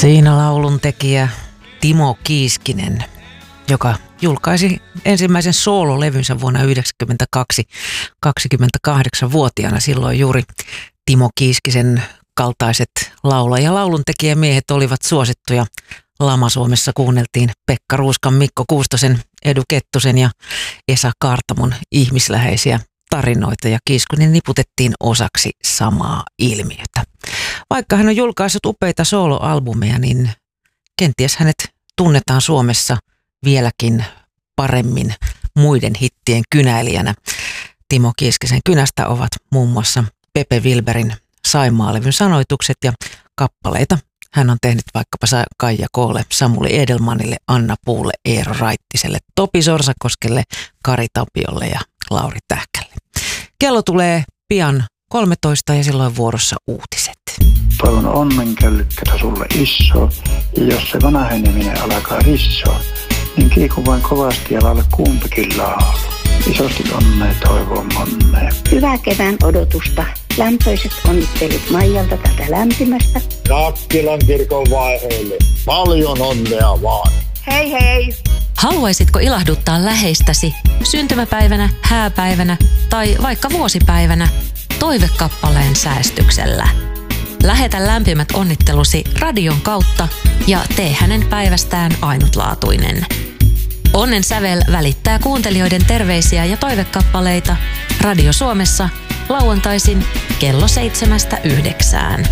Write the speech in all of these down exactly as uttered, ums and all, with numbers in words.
Siinä laulun tekijä Timo Kiiskinen, joka julkaisi ensimmäisen soololevynsä vuonna yhdeksänkymmentäkaksi kaksikymmentäkahdeksanvuotiaana. Silloin juuri Timo Kiiskisen kaltaiset laula- ja lauluntekijämiehet olivat suosittuja. Lama-Suomessa kuunneltiin Pekka Ruuskan, Mikko Kuustosen, Edu Kettusen ja Esa Kaartamon ihmisläheisiä tarinoita, ja Kiiskinen niputettiin osaksi samaa ilmiötä. Vaikka hän on julkaissut upeita soloalbumeja, niin kenties hänet tunnetaan Suomessa vieläkin paremmin muiden hittien kynäilijänä. Timo Kiiskisen kynästä ovat muun muassa Pepe Wilberin Saimaa-levyn sanoitukset, ja kappaleita hän on tehnyt vaikkapa Kaija Koolle, Samuli Edelmanille, Anna Puulle, Eero Raittiselle, Topi Sorsakoskelle, Kari Tapiolle ja Lauri Tähkälle. Kello tulee pian kolmetoista ja silloin vuorossa uutiset. Toivon onnenkällykkätä sulle iso, ja jos se vanheneminen alkaa rissoa, niin kiiku vain kovasti ja laula kumpikin laulu. Isosti onnea toivon monnea. Hyvää kevään odotusta. Lämpöiset onnittelut Maijalta tätä lämpimästä. Nakkilan kirkon vaiheelle. Paljon onnea vaan. Hei hei! Haluaisitko ilahduttaa läheistäsi syntymäpäivänä, hääpäivänä tai vaikka vuosipäivänä toivekappaleen säästyksellä? Lähetä lämpimät onnittelusi radion kautta ja tee hänen päivästään ainutlaatuinen. Onnen sävel välittää kuuntelijoiden terveisiä ja toivekappaleita Radio Suomessa lauantaisin kello seitsemästä yhdeksään.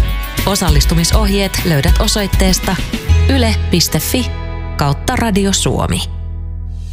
Osallistumisohjeet löydät osoitteesta yle piste fi kautta Radio Suomi.